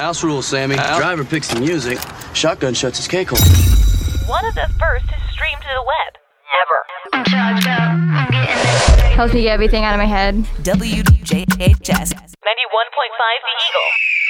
House rules, Sammy. Driver picks the music. Shotgun shuts his cake hole. One of the first to stream to the web. Ever. Helps me get everything out of my head. WJHS 91.5 The Eagle.